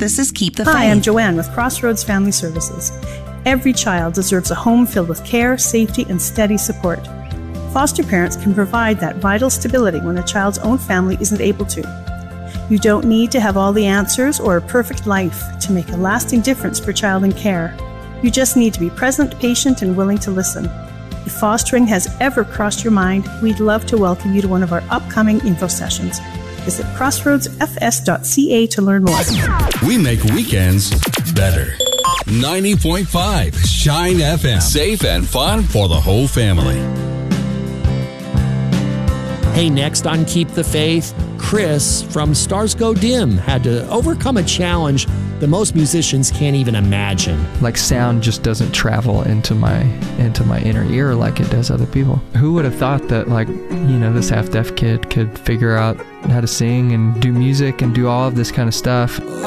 This is Keep the Faith. Hi, I'm Joanne with Crossroads Family Services. Every child deserves a home filled with care, safety, and steady support. Foster parents can provide that vital stability when a child's own family isn't able to. You don't need to have all the answers or a perfect life to make a lasting difference for child in care. You just need to be present, patient, and willing to listen. If fostering has ever crossed your mind, we'd love to welcome you to one of our upcoming info sessions. Visit crossroadsfs.ca to learn more. We make weekends better. 90.5 Shine FM. Safe and fun for the whole family. Hey, next on Keep the Faith, Chris from Stars Go Dim had to overcome a challenge that most musicians can't even imagine. Like sound just doesn't travel into my inner ear like it does other people. Who would have thought that, like, you know, this half-deaf kid could figure out how to sing and do music and do all of this kind of stuff?